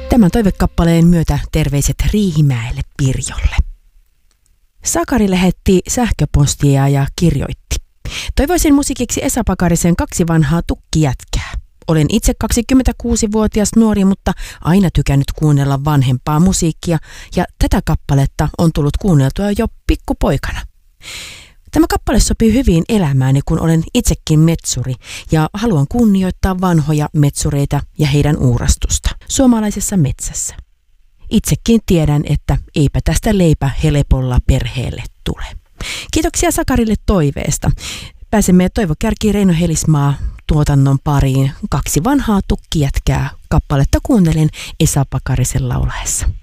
Tämän toivekappaleen myötä terveiset Riihimäelle Pirjolle. Sakari lähetti sähköpostia ja kirjoitti: toivoisin musiikiksi Esa Pakarisen 2 vanhaa tukkijätkää. Olen itse 26-vuotias nuori, mutta aina tykännyt kuunnella vanhempaa musiikkia ja tätä kappaletta on tullut kuunneltua jo pikkupoikana. Tämä kappale sopii hyvin elämääni, kun olen itsekin metsuri ja haluan kunnioittaa vanhoja metsureita ja heidän uurastusta suomalaisessa metsässä. Itsekin tiedän, että eipä tästä leipä helpolla perheelle tule. Kiitoksia Sakarille toiveesta. Pääsemme Toivo Kärki Reino Helismaa tuotannon pariin. 2 vanhaa tukkijätkää kappaletta kuuntelen Esa Pakarisen laulaessa.